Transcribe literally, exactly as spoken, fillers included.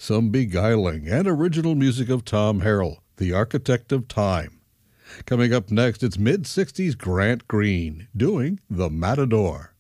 some beguiling and original music of Tom Harrell, the architect of time. Coming up next, it's mid-sixties Grant Green doing The Matador.